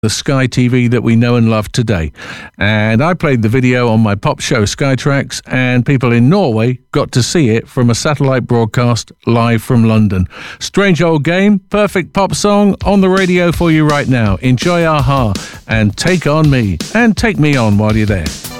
the Sky TV that we know and love today. And I played the video on my pop show Skytrax, and people in Norway got to see it from a satellite broadcast live from London. Strange Old Game, perfect pop song on the radio for you right now. Enjoy Aha and Take On Me, and take me on while you're there.